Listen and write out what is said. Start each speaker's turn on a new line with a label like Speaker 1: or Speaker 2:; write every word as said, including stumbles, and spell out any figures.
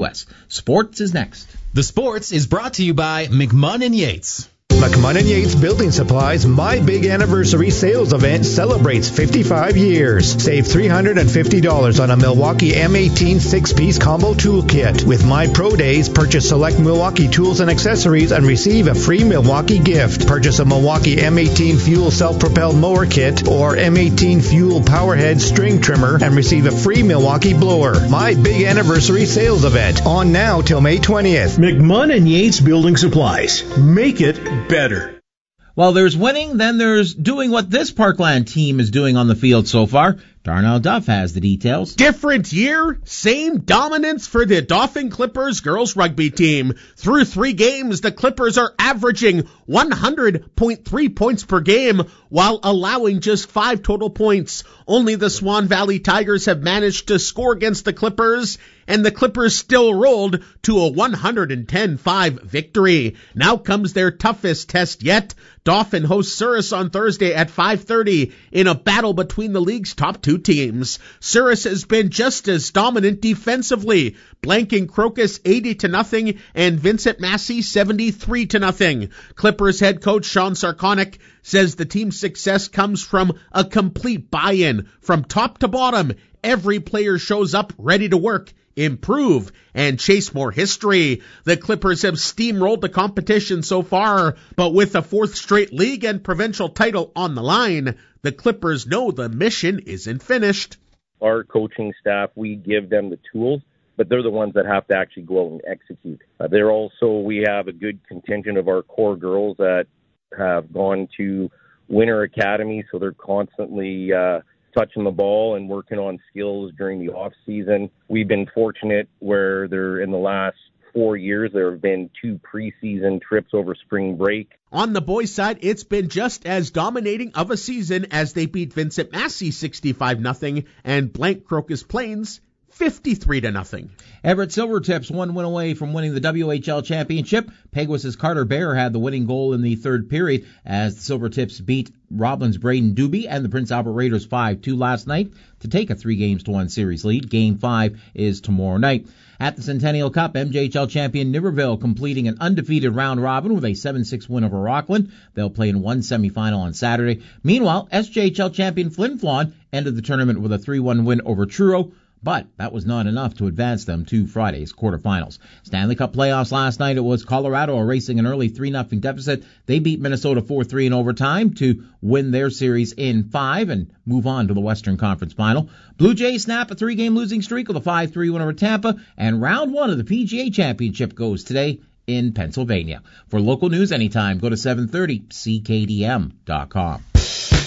Speaker 1: Northwest. Sports is next.
Speaker 2: The Sports is brought to you by McMahon and Yates.
Speaker 3: McMahon and Yates Building Supplies My Big Anniversary Sales Event celebrates fifty-five years. Save three hundred fifty dollars on a Milwaukee M eighteen six-piece combo toolkit. With My Pro Days, purchase select Milwaukee tools and accessories and receive a free Milwaukee gift. Purchase a Milwaukee M eighteen Fuel self-propelled mower kit or M eighteen Fuel Powerhead string trimmer and receive a free Milwaukee blower. My Big Anniversary Sales Event on now till May twentieth.
Speaker 4: McMahon and Yates Building Supplies. Make it better.
Speaker 1: Well, there's winning, then there's doing what this Parkland team is doing on the field so far. Darnell Duff has the details.
Speaker 5: Different year, same dominance for the Dauphin Clippers girls rugby team. Through three games, the Clippers are averaging one hundred point three points per game while allowing just five total points. Only the Swan Valley Tigers have managed to score against the Clippers, and the Clippers still rolled to a one hundred ten five victory. Now comes their toughest test yet. Dauphin hosts Souris on Thursday at five thirty in a battle between the league's top two teams. Souris has been just as dominant defensively, blanking Crocus eighty to nothing and Vincent Massey seventy-three to nothing. Clippers head coach Sean Sarkonic says the team's success comes from a complete buy-in from top to bottom. Every player shows up ready to work, improve, and chase more history. The Clippers have steamrolled the competition so far, but with a fourth straight league and provincial title on the line, the Clippers know the mission isn't finished.
Speaker 6: Our coaching staff, we give them the tools, but they're the ones that have to actually go out and execute. Uh, they're also, we have a good contingent of our core girls that have gone to Winter Academy, so they're constantly uh, touching the ball and working on skills during the off season. We've been fortunate where they're in the last four years, there have been two preseason trips over spring break.
Speaker 5: On the boys' side, it's been just as dominating of a season as they beat Vincent Massey sixty-five nothing and blank Crocus Plains fifty-three to nothing.
Speaker 1: Everett Silvertips one win away from winning the W H L championship. Peguis's Carter Bear had the winning goal in the third period as the Silvertips beat Roblin's Braden Doobie and the Prince Albert Raiders five two last night to take a three games to one series lead. Game five is tomorrow night. At the Centennial Cup, M J H L champion Niverville completing an undefeated round robin with a seven six win over Rockland. They'll play in one semifinal on Saturday. Meanwhile, S J H L champion Flin Flon ended the tournament with a three one win over Truro, but that was not enough to advance them to Friday's quarterfinals. Stanley Cup playoffs last night, it was Colorado erasing an early three nothing deficit. They beat Minnesota four three in overtime to win their series in five and move on to the Western Conference Final. Blue Jays snap a three-game losing streak with a five three win over Tampa, and round one of the P G A Championship goes today in Pennsylvania. For local news anytime, go to seven thirty C K D M dot com.